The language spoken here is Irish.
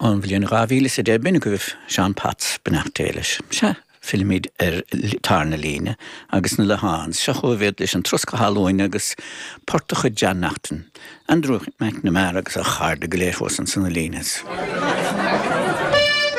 An bhfuilíon rábhíle sé dé bin goibh Sean Pats benachtéiles. Se filmid tarna líne agus na le háns, se chuhhéad leis an trosca hallóin agus portacha deannachtain. An drúch meid na mar agus a charda go léirfós an sanna línas.